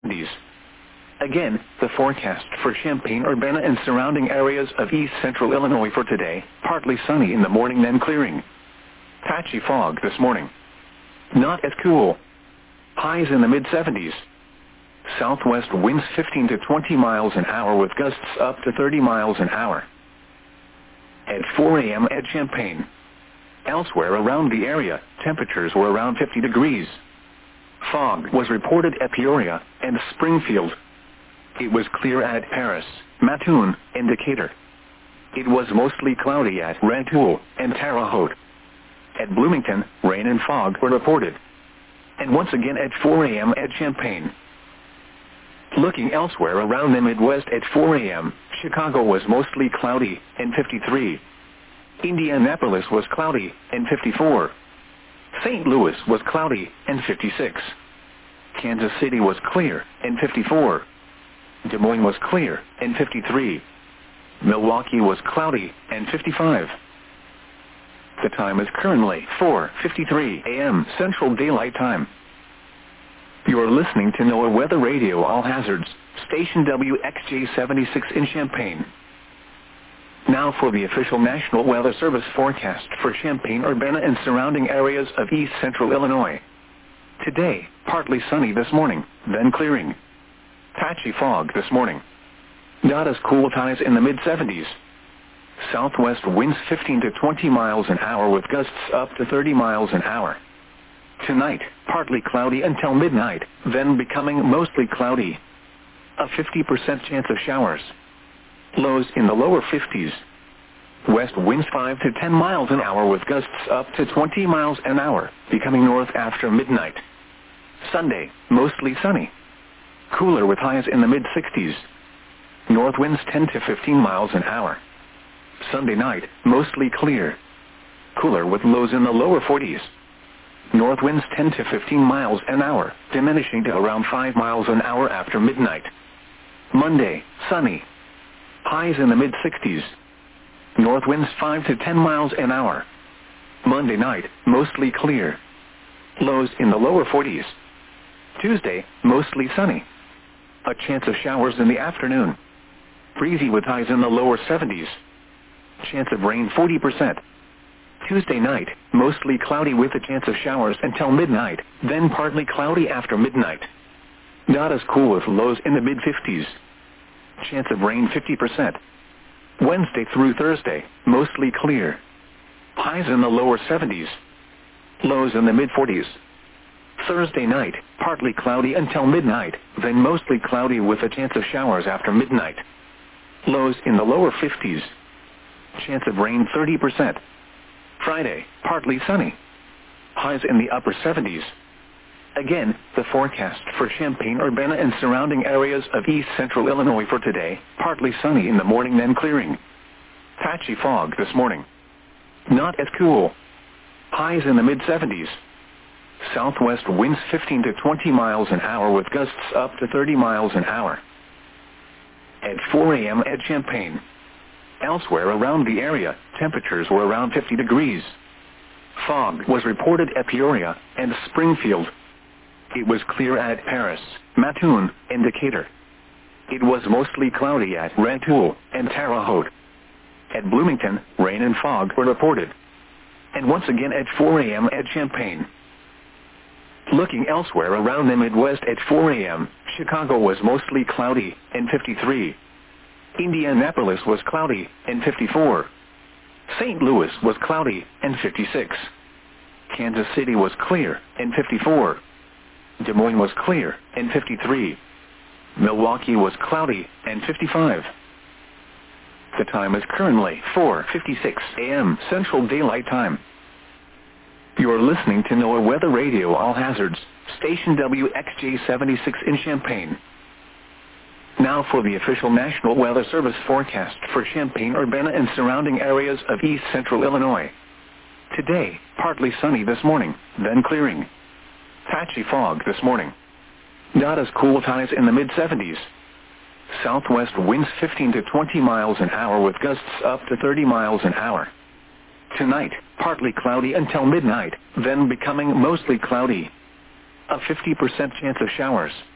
mid-70s. Again, the forecast for Champaign-Urbana and surrounding areas of east central Illinois for today, partly sunny in the morning then clearing. Patchy fog this morning. Not as cool. Highs in the mid-70s. Southwest winds 15 to 20 miles an hour with gusts up to 30 miles an hour. At 4 a.m. at Champaign. Elsewhere around the area, temperatures were around 50 degrees. Fog was reported at Peoria and Springfield. It was clear at Paris, Mattoon, and Decatur. It was mostly cloudy at Rantoul and Terre Haute. At Bloomington, rain and fog were reported. And once again at 4 a.m. at Champaign. Looking elsewhere around the Midwest at 4 a.m., Chicago was mostly cloudy and 53. Indianapolis was cloudy and 54. St. Louis was cloudy and 56. Kansas City was clear and 54. Des Moines was clear and 53. Milwaukee was cloudy and 55. The time is currently 4:53 a.m. Central Daylight Time. You are listening to NOAA Weather Radio All Hazards, station WXJ-76 in Champaign. Now for the official National Weather Service forecast for Champaign-Urbana and surrounding areas of east central Illinois. Today, partly sunny this morning, then clearing. Patchy fog this morning. Not as cool with highs in the mid-70s. Southwest winds 15 to 20 miles an hour with gusts up to 30 miles an hour. Tonight, partly cloudy until midnight, then becoming mostly cloudy. A 50% chance of showers. Lows in the lower 50s. West winds 5 to 10 miles an hour with gusts up to 20 miles an hour, becoming north after midnight. Sunday, mostly sunny. Cooler with highs in the mid-60s. North winds 10 to 15 miles an hour. Sunday night, mostly clear. Cooler with lows in the lower 40s. North winds 10 to 15 miles an hour, diminishing to around 5 miles an hour after midnight. Monday, sunny. Highs in the mid-60s. North winds 5 to 10 miles an hour. Monday night, mostly clear. Lows in the lower 40s. Tuesday, mostly sunny. A chance of showers in the afternoon. Breezy with highs in the lower 70s. Chance of rain 40%. Tuesday night, mostly cloudy with a chance of showers until midnight, then partly cloudy after midnight. Not as cool with lows in the mid-50s. Chance of rain 50%. Wednesday through Thursday, mostly clear. Highs in the lower 70s. Lows in the mid-40s. Thursday night, partly cloudy until midnight, then mostly cloudy with a chance of showers after midnight. Lows in the lower 50s. Chance of rain 30%. Friday, partly sunny. Highs in the upper 70s. Again, the forecast for Champaign-Urbana and surrounding areas of east central Illinois for today, partly sunny in the morning then clearing. Patchy fog this morning. Not as cool. Highs in the mid-70s. Southwest winds 15 to 20 miles an hour with gusts up to 30 miles an hour. At 4 a.m. at Champaign. Elsewhere around the area, temperatures were around 50 degrees. Fog was reported at Peoria and Springfield. It was clear at Paris, Mattoon, and Decatur. It was mostly cloudy at Rantoul and Terre Haute. At Bloomington, rain and fog were reported. And once again at 4 a.m. at Champaign. Looking elsewhere around the Midwest at 4 a.m., Chicago was mostly cloudy and 53. Indianapolis was cloudy and 54. St. Louis was cloudy and 56. Kansas City was clear and 54. Des Moines was clear and 53. Milwaukee was cloudy and 55. The time is currently 4:56 a.m. Central Daylight Time. You are listening to NOAA Weather Radio All Hazards, station WXJ-76 in Champaign. Now for the official National Weather Service forecast for Champaign-Urbana and surrounding areas of east central Illinois. Today, partly sunny this morning, then clearing. Patchy fog this morning. Not as cool with highs in the mid-70s. Southwest winds 15 to 20 miles an hour with gusts up to 30 miles an hour. Tonight, partly cloudy until midnight, then becoming mostly cloudy. A 50% chance of showers.